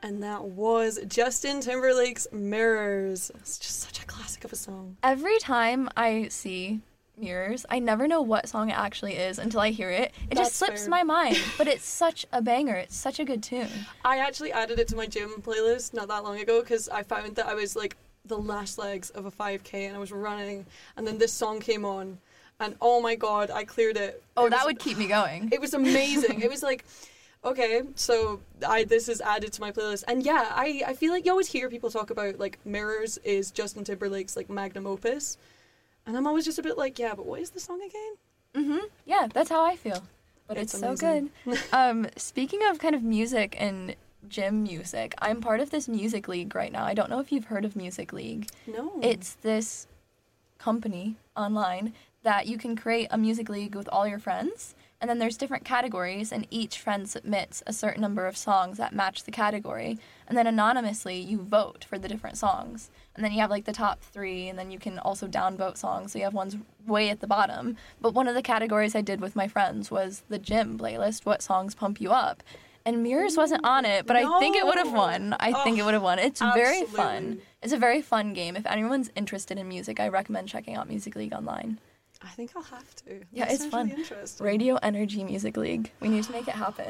And that was Justin Timberlake's Mirrors. It's just such a classic of a song. Every time I see Mirrors, I never know what song it actually is until I hear it. It just slips my mind, but it's such a banger. It's such a good tune. I actually added it to my gym playlist not that long ago because I found that I was like the last legs of a 5K and I was running, and then this song came on, and oh my god, I cleared it. Oh, that would keep me going. It was amazing. It was like, okay, so this is added to my playlist. And yeah, I feel like you always hear people talk about, like, Mirrors is Justin Timberlake's, like, magnum opus. And I'm always just a bit like, yeah, but what is the song again? Mm-hmm. Yeah, that's how I feel. But it's so good. Speaking of kind of music and gym music, I'm part of this music league right now. I don't know if you've heard of Music League. No. It's this company online that you can create a music league with all your friends. And then there's different categories, and each friend submits a certain number of songs that match the category. And then anonymously, you vote for the different songs. And then you have, like, the top 3, and then you can also downvote songs, so you have ones way at the bottom. But one of the categories I did with my friends was the gym playlist, what songs pump you up. And Mirrors wasn't on it, but I think it would have won. Think it would have won. It's very fun. It's a very fun game. If anyone's interested in music, I recommend checking out Music League online. I think I'll have to. Yeah, it's fun. Really interesting. Radio Energy Music League. We need to make it happen.